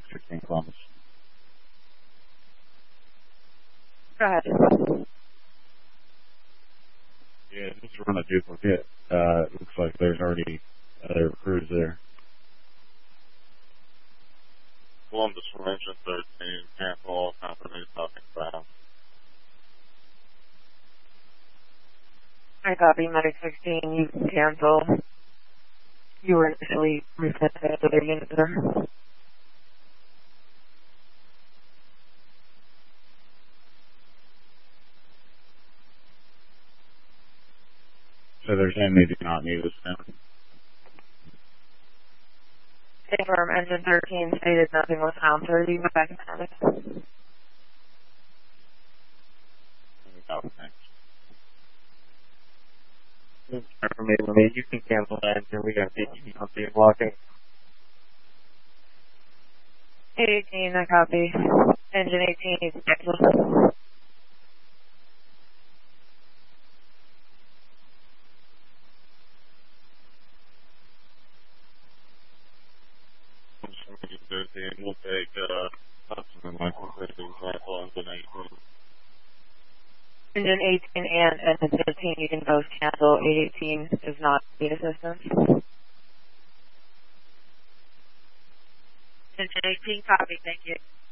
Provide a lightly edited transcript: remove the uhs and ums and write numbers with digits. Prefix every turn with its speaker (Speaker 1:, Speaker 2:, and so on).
Speaker 1: 16 Columbus.
Speaker 2: Go ahead.
Speaker 1: Yeah, just run a duplicate. It looks like there's already other crews there.
Speaker 3: Columbus from engine 13, cancel all companies, nothing found.
Speaker 2: I copy, Medic 16, you can cancel. You were initially resent to the other unit there.
Speaker 1: So they're saying they do not need us now.
Speaker 2: Confirm, engine 13 stated nothing was found. 30, but back in Medic.
Speaker 1: Oh, thanks.
Speaker 4: For me, you can cancel that until we got the blocking.
Speaker 2: 818, I copy. Engine 18 needs to cancel.
Speaker 3: Engine 13, we'll take Hudson and Michael 15, cancel engine 18.
Speaker 2: Engine 18 and engine 13, you can both cancel. 818 does not need assistance. Engine 18, copy, thank you.